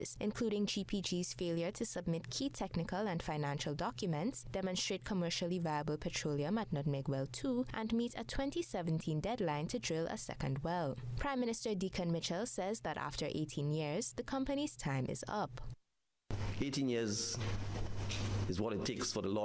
including GPG's failure to submit key technical and financial documents, demonstrate commercially viable petroleum at Nutmeg Well 2, and meet a 2017 deadline to drill a second well. Prime Minister Deacon Mitchell says that after 18 years, the company's time is up. 18 years is what it takes for the law